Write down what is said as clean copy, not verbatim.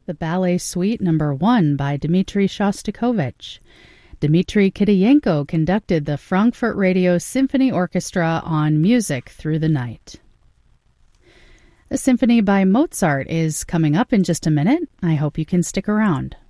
the Ballet Suite No. 1 by Dmitri Shostakovich. Dmitri Kitayenko conducted the Frankfurt Radio Symphony Orchestra on Music Through the Night. The Symphony by Mozart is coming up in just a minute. I hope you can stick around.